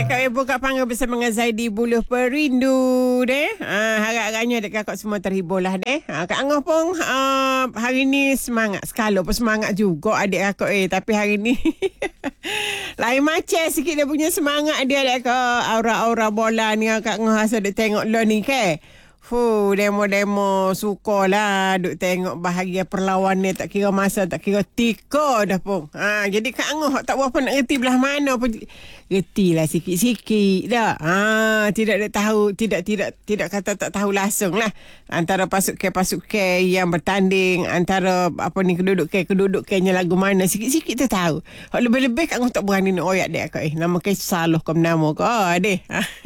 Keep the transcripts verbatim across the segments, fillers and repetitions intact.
Dek Kak Ibu Kak Pangga bersama dengan Zaidi Buluh Perindu deh. Ha, harap-harapnya dek kakak semua terhibur lah deh. Ha, Kak Angah pun uh, hari ni semangat sekali pun semangat juga adik kakak eh. Tapi hari ni lain macam sikit dia punya semangat dia dek Kak. Aura-aura bola ni Kak Angah rasa dek tengok lo ni ke. Fuh, demo-demo suka lah duk tengok bahagia perlawanan tak kira masa, tak kira tika dah pun. Ha, jadi Kak Angah tak berapa nak reti belah mana pun. Retilah sikit-sikit dah. Ha, tidak ada tahu, tidak tidak tidak kata tak tahu langsung lah. Antara pasukan-pasukan yang bertanding, antara apa ni keduduk-keduduknya lagu mana, sikit-sikit tu tahu. Hak lebih-lebih Kak Angah tak berani nak oyak dek Kak eh. Nama ke salah ke nama ke oh, deh.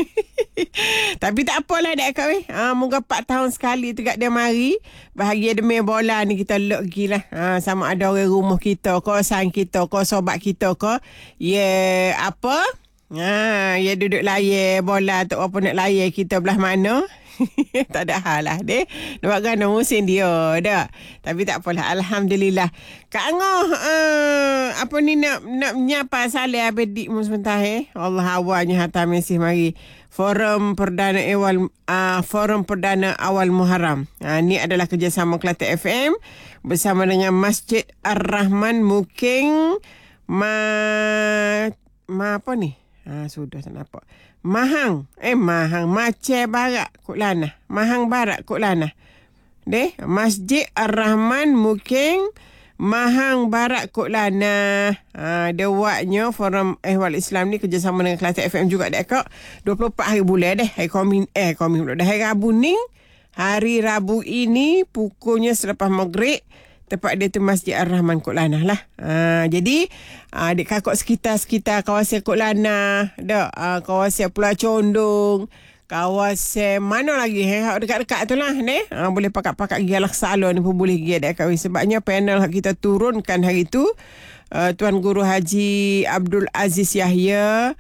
Tapi tak apalah dek Kak eh. Ha, moga empat tahun sekali tu kat dia mari. Bahagia demi bola ni kita lok lagi lah. Ha, sama ada orang rumah kita ke, sang kita ke, sobat kita ke. Ya yeah, apa? Ha, ya duduk layar bola tak apa nak layar kita belah mana. Tak ada hal lah deh. Nampak kan musim dia dah. Tapi tak apalah. Alhamdulillah. Kak Angah uh, apa ni nak nak menyapa salih abedik mu sebentar eh. Allah awalnya hatta mesih mari. Forum Perdana Awal uh, Forum Perdana Awal Muharram. Uh, ini adalah kerjasama Kelate F M bersama dengan Masjid Ar-Rahman Muking Ma Ma apa ni? Ah, sudah tak nampak. Mahang. Eh, Mahang. Maceh Barat Kok Lanah. Mahang Barat Kok Lanah. Deh, Masjid Ar-Rahman Muking Mahang Barat Kok Lanah. Ha, dia buatnya Forum Ehwal Islam ni kerjasama dengan Kelate F M juga dek Kak. dua puluh empat hari bulan deh. Hari Komin eh Komin pula. Dah hari Rabu ni. Hari Rabu ini pukulnya selepas Maghrib. Tempat dia tu Masjid Ar-Rahman Kok Lanah lah. Ha, jadi adik kakak sekitar-sekitar kawasan Kok Lanah, dak ha, kawasan Pulau Condong, kawasan mana lagi eh dekat-dekat tu lah ni. Ha, boleh pakat-pakat pergi Al Salon ni pun boleh pergi dak kawin sebabnya panel kita turunkan hari tu uh, Tuan Guru Haji Abdul Aziz Yahya.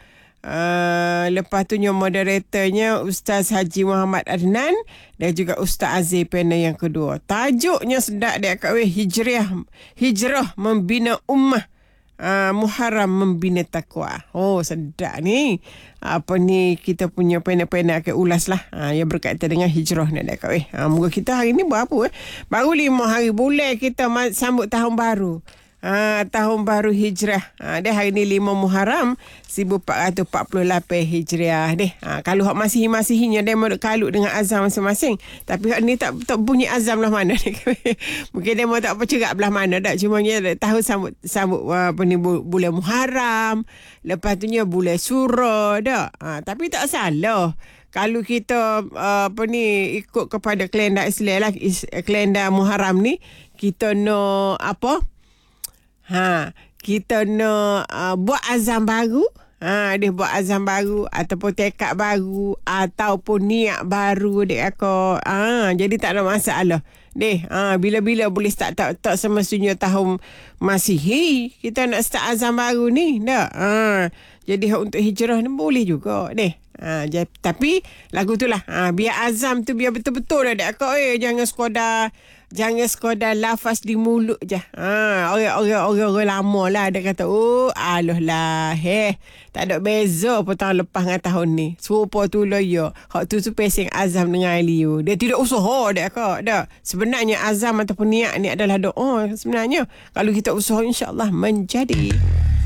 Uh, lepas tu nyo moderatornya Ustaz Haji Muhammad Adnan dan juga Ustaz Aziz panel yang kedua. Tajuknya sedap dek kat weh, hijrah hijrah membina ummah, uh, Muharram membina takwa. Oh sedap ni. Apa ni kita punya panel-panel akan ulas lah uh, yang berkaitan dengan hijrah ni dek kat weh. Uh, moga kita hari ni berapa eh? Baru lima hari bulan kita sambut tahun baru. Ha, tahun baru hijrah. Ha, dia hari ni lima Muharram seribu empat ratus empat puluh lapan hijriah deh. Ha, kalau hak masih-masihnya dia mau kalut dengan azam masing-masing. Tapi hak ni tak tak bunyi azam lah mana. Mungkin dia mau tak apa cerak belah mana dak. Cuma dia tahu sambut sambut apa ni bulan Muharram. Lepas tu nya bulan Sura dak. Ha, tapi tak salah. Kalau kita uh, apa ni ikut kepada kalender Islam lah, kalender Muharram ni kita no apa? Ha, kita nak uh, buat azam baru. Ha, dia buat azam baru ataupun tekad baru ataupun niat baru dek aku. Ha, jadi tak ada masalah. Deh, ha, bila-bila boleh start tak tak semestinya tahun Masihi kita nak start azam baru ni. Dak. Ha, jadi untuk hijrah ni boleh juga deh. Ha, j- tapi lagu tu lah. Ha, biar azam tu biar betul-betul lah dek aku. Eh, jangan sekadar Jangan sekadar lafaz di mulut je. Ha, orang-orang orang lama lah dia kata, oh, aloh lah. Heh, tak ada beza pun tahun lepas dengan tahun ni. Serupa tu lah ya. Hak tu tu pesing azam dengan Aliu. Dia tidak usaha dia kak. Dah. Sebenarnya azam ataupun niat ni adalah doa sebenarnya. Kalau kita usaha insya-Allah menjadi.